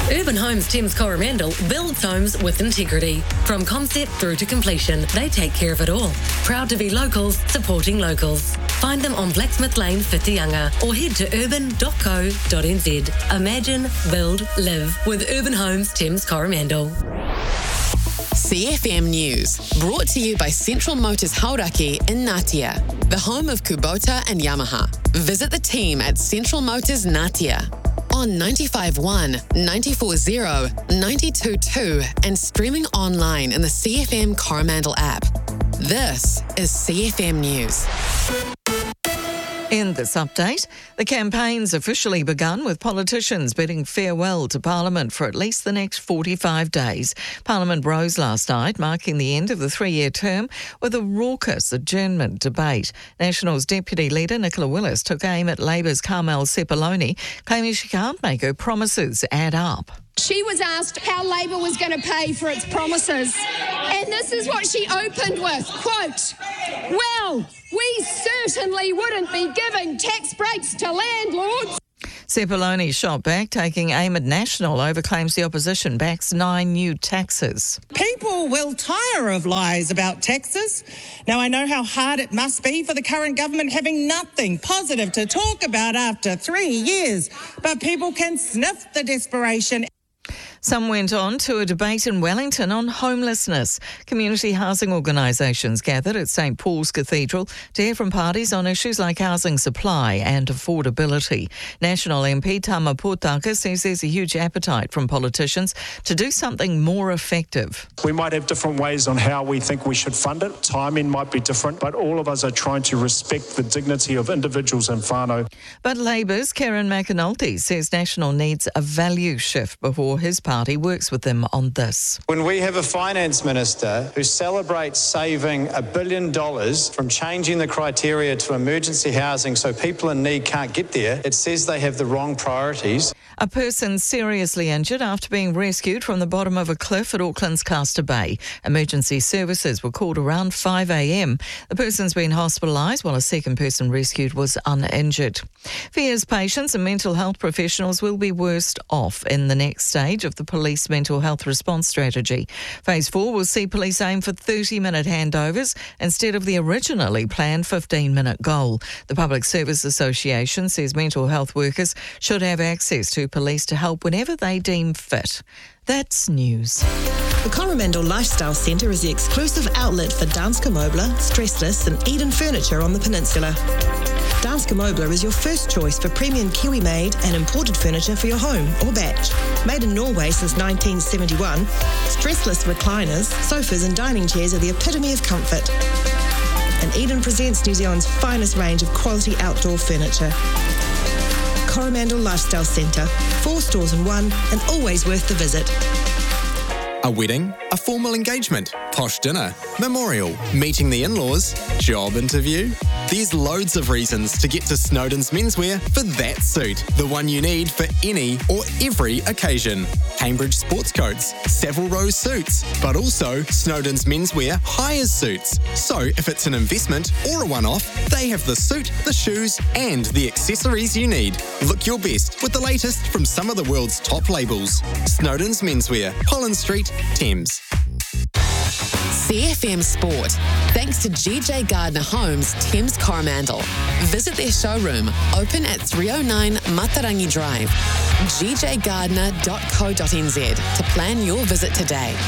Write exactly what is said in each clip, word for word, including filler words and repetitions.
Urban Homes Thames Coromandel builds homes with integrity. From concept through to completion, they take care of it all. Proud to be locals, supporting locals. Find them on Blacksmith Lane, Whitianga, or head to urban dot co dot n z. Imagine, build, live with Urban Homes Thames Coromandel. C F M News, brought to you by Central Motors Hauraki in Ngatea, the home of Kubota and Yamaha. Visit the team at Central Motors Ngatea on ninety-five point one, ninety-four point zero, ninety-two point two and streaming online in the C F M Coromandel app. This is C F M News. In this update, the campaign's officially begun with politicians bidding farewell to Parliament for at least the next forty-five days. Parliament rose last night, marking the end of the three-year term with a raucous adjournment debate. National's Deputy Leader Nicola Willis took aim at Labour's Carmel Sepuloni, claiming she can't make her promises add up. She was asked how Labor was going to pay for its promises, and this is what she opened with, quote, "Well, we certainly wouldn't be giving tax breaks to landlords." Sepuloni shot back, taking aim at National over claims the opposition backs nine new taxes. People will tire of lies about taxes. Now, I know how hard it must be for the current government having nothing positive to talk about after three years, but people can sniff the desperation. Some went on to a debate in Wellington on homelessness. Community housing organisations gathered at St Paul's Cathedral to hear from parties on issues like housing supply and affordability. National M P Tama Potaka says there's a huge appetite from politicians to do something more effective. We might have different ways on how we think we should fund it. Timing might be different, but all of us are trying to respect the dignity of individuals and whānau. But Labour's Karen McAnulty says National needs a value shift before his party works with them on this. When we have a finance minister who celebrates saving a billion dollars from changing the criteria to emergency housing so people in need can't get there, it says they have the wrong priorities. A person seriously injured after being rescued from the bottom of a cliff at Auckland's Castor Bay. Emergency services were called around five a m. The person's been hospitalised while a second person rescued was uninjured. Fears patients and mental health professionals will be worst off in the next stage of the police mental health response strategy. Phase four will see police aim for thirty-minute handovers instead of the originally planned fifteen-minute goal. The Public Service Association says mental health workers should have access to police to help whenever they deem fit. That's news. The Coromandel Lifestyle Centre is the exclusive outlet for Danske Møbler, Stressless and Eden Furniture on the peninsula. Danske Møbler is your first choice for premium Kiwi-made and imported furniture for your home or batch. Made in Norway since nineteen seventy-one, Stressless recliners, sofas and dining chairs are the epitome of comfort. And Eden presents New Zealand's finest range of quality outdoor furniture. Coromandel Lifestyle Centre, four stores in one and always worth the visit. A wedding, a formal engagement, posh dinner, memorial, meeting the in-laws, job interview. There's loads of reasons to get to Snowden's Menswear for that suit, the one you need for any or every occasion. Cambridge sports coats, Savile Row suits, but also Snowden's Menswear hires suits. So if it's an investment or a one-off, they have the suit, the shoes and the accessories you need. Look your best with the latest from some of the world's top labels. Snowden's Menswear, Collins Street, Thames. C F M Sport, thanks to G J Gardner Homes, Thames Coromandel. Visit their showroom, open at three oh nine Matarangi Drive, g j gardner dot co dot n z to plan your visit today.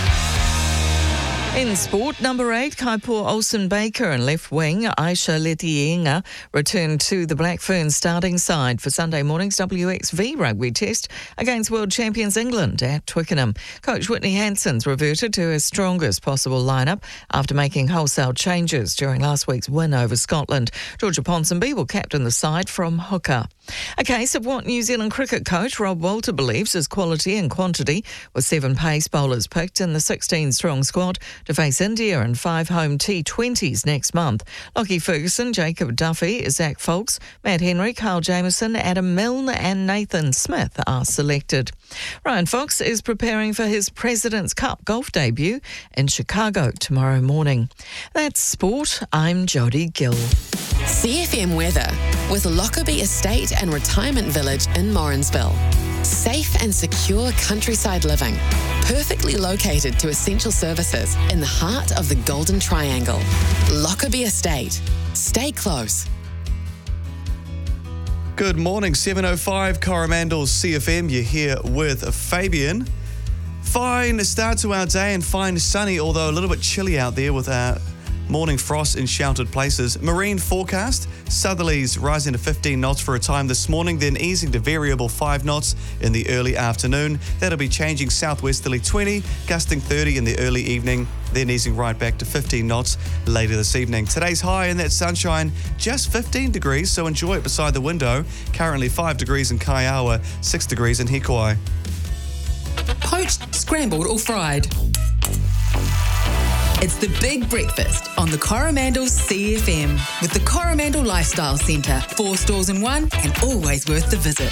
In sport, number eight, Kaipua Olsen-Baker and left wing Aisha Letienga returned to the Black Ferns starting side for Sunday morning's W X V rugby test against world champions England at Twickenham. Coach Whitney Hanson's reverted to her strongest possible lineup after making wholesale changes during last week's win over Scotland. Georgia Ponsonby will captain the side from hooker. A case of what New Zealand cricket coach Rob Walter believes is quality and quantity, with seven pace bowlers picked in the sixteen-strong squad to face India and five home T twenties next month. Lockie Ferguson, Jacob Duffy, Zach Folks, Matt Henry, Carl Jameson, Adam Milne and Nathan Smith are selected. Ryan Fox is preparing for his President's Cup golf debut in Chicago tomorrow morning. That's sport. I'm Jodie Gill. C F M weather with Lockerbie Estate and Retirement Village in Morrinsville. Safe and secure countryside living, perfectly located to essential services in the heart of the Golden Triangle. Lockerbie Estate. Stay close. Good morning, seven oh five Coromandel C F M. You're here with Fabian. Fine start to our day and fine sunny, although a little bit chilly out there with our morning frost in sheltered places. Marine forecast, southerlies rising to fifteen knots for a time this morning, then easing to variable five knots in the early afternoon. That'll be changing southwesterly twenty, gusting thirty in the early evening, then easing right back to fifteen knots later this evening. Today's high in that sunshine, just fifteen degrees, so enjoy it beside the window. Currently five degrees in Kaiawa, six degrees in Hikuai. Poached, scrambled or fried. It's the Big Breakfast on the Coromandel C F M with the Coromandel Lifestyle Centre. Four stores in one and always worth the visit.